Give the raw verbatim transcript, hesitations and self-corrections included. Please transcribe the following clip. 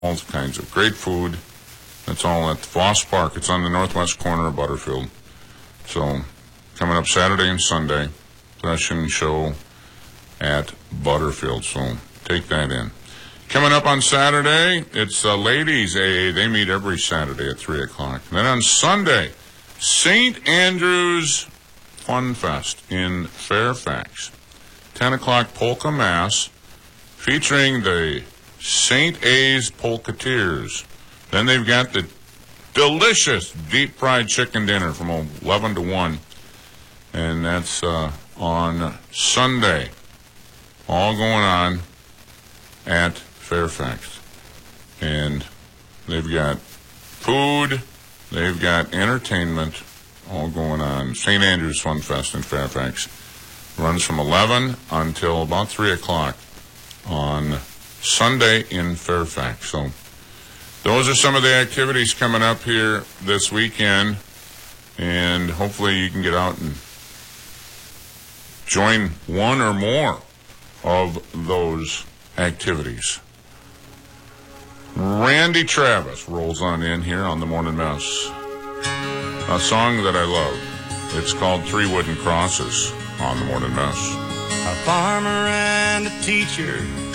all kinds of great food. That's all at Voss Park. It's on the northwest corner of Butterfield. So, coming up Saturday and Sunday, session show at Butterfield. So, take that in. Coming up on Saturday, it's uh, Ladies A A. They meet every Saturday at three o'clock. And then on Sunday, Saint Andrew's Fun Fest in Fairfax. ten o'clock Polka Mass, featuring the Saint A's Polketeers. Then they've got the delicious deep-fried chicken dinner from eleven to one. And that's uh, on Sunday. All going on at Fairfax. And they've got food, they've got entertainment, all going on. Saint Andrew's Fun Fest in Fairfax runs from eleven until about three o'clock on Sunday in Fairfax. So those are some of the activities coming up here this weekend, and hopefully you can get out and join one or more of those activities. Randy Travis rolls on in here on the Morning Mess. A song that I love. It's called Three Wooden Crosses on the Morning Mess. A farmer and a teacher